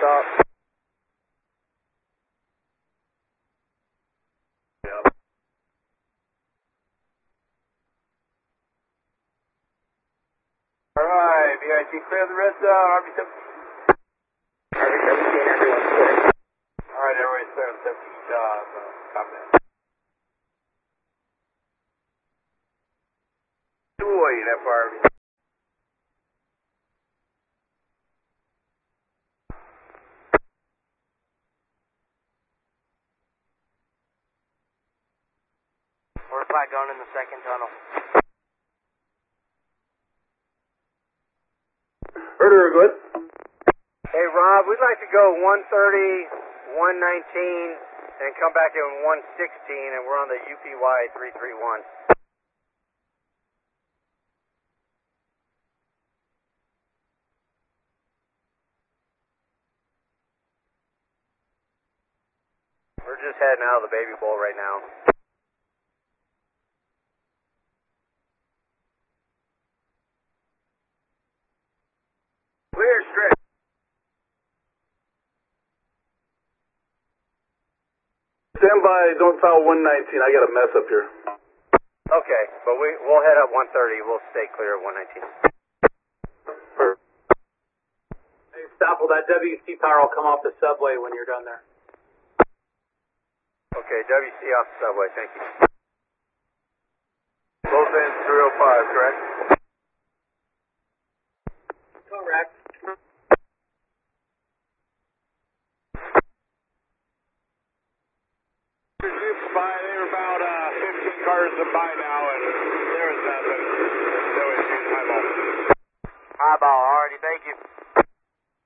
stop. Yep. Alright, VIC clear the red zone, RB-17. RB-17, everyone's clear. Alright, everybody's clear on 17, copy that. Wait, FRB. We're flat going in the second tunnel. Herder, good. Hey Rob, we'd like to go 130, 119, and come back in 116, and we're on the UPY 331. We're just heading out of the baby bowl right now. Clear, straight. Stand by, don't foul 119. I got a mess up here. Okay, but we'll head up 130. We'll stay clear of 119. Hey, Stopple, that WC power will come off the subway when you're done there. Okay, WC off the subway, thank you. Both ends 305, correct? Correct. They were about 15 cars by now, and there was nothing. No issues. Highball. Highball, alrighty, thank you.